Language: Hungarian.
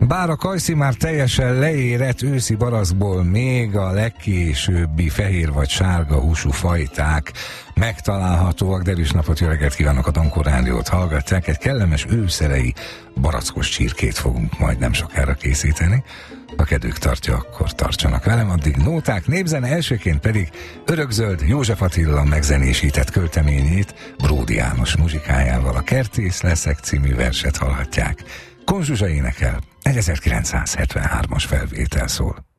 Bár a kajszi már teljesen leérett, őszi barackból még a legkésőbbi fehér vagy sárga húsú fajták megtalálhatóak. Derűs napot, jó reggelt kívánok, a Donkor Rádiót hallgatják. Egy kellemes őszelei barackos csirkét fogunk majd nem sokára készíteni. Ha kedvük tartja, akkor tartsanak velem, addig nóták, népzene, elsőként pedig Örökzöld József Attila megzenésített költeményét Bródi János muzsikájával, a Kertész leszek című verset hallhatják. Kon Zsuzsa énekel, 1973-as felvétel szól.